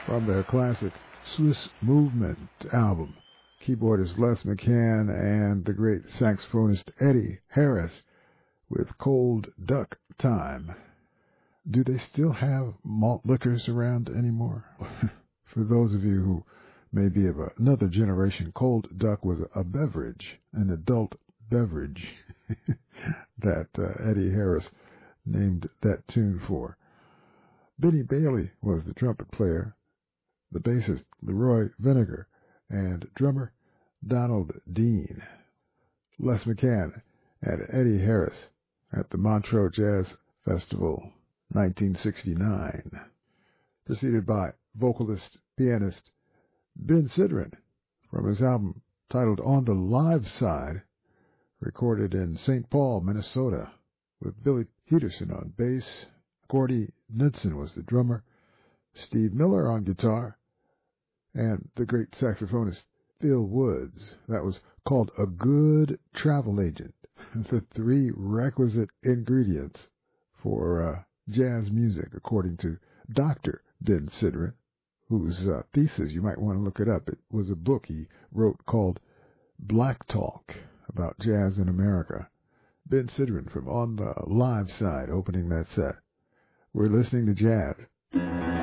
from their classic Swiss Movement album. Keyboardist Les McCann and the great saxophonist Eddie Harris with Cold Duck Time. Do they still have malt liquors around anymore? For those of you who may be of another generation, Cold Duck was a beverage, an adult beverage that Eddie Harris named that tune for. Benny Bailey was the trumpet player, the bassist Leroy Vinegar, and drummer Donald Dean. Les McCann and Eddie Harris at the Montreux Jazz Festival 1969, preceded by vocalist, pianist Ben Sidran from his album titled On the Live Side, recorded in St. Paul, Minnesota, with Billy Peterson on bass. Gordy Knudsen was the drummer, Steve Miller on guitar, and the great saxophonist Phil Woods. That was called A Good Travel Agent, the three requisite ingredients for jazz music, according to Dr. Ben Sidran, whose thesis, you might want to look it up. It was a book he wrote called Black Talk, about jazz in America. Ben Sidran from On the Live Side opening that set. We're listening to jazz.